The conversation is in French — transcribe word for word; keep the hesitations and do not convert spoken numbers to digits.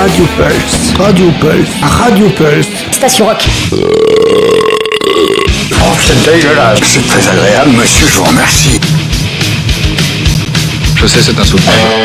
Radio Pulse, Radio Pulse, Radio Pulse. Station Rock. Oh, c'est dégueulasse. C'est très agréable, monsieur, je vous remercie. Je sais, c'est un souvenir.